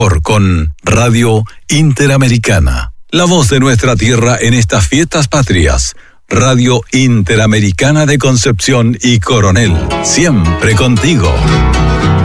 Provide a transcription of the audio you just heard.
Con Radio Interamericana, la voz de nuestra tierra en estas fiestas patrias. Radio Interamericana de Concepción y Coronel, siempre contigo.